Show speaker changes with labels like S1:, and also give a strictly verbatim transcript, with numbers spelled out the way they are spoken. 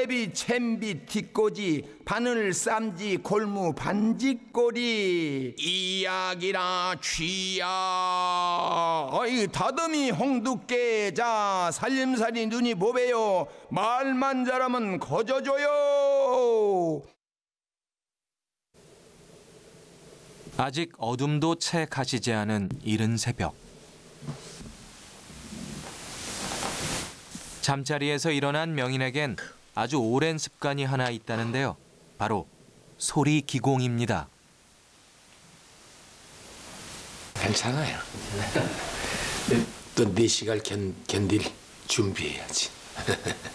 S1: 갈래비 챔비 뒷꼬지 바늘 쌈지 골무 반지꼬리 이약이라 쥐야 어이 다듬이 홍두깨 자 살림살이 눈이 보배요 말만 잘하면 거저줘요.
S2: 아직 어둠도 채 가시지 않은 이른 새벽. 잠자리에서 일어난 명인에겐 아주 오랜 습관이 하나 있다는데요. 바로 소리 기공입니다.
S3: 괜찮아요. 또 네 시간 견, 견딜 준비해야지.